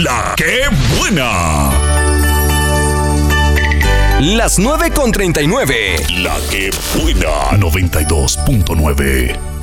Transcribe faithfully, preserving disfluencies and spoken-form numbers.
La que buena. Las nueve con treinta y nueve. La que buena. noventa y dos punto nueve.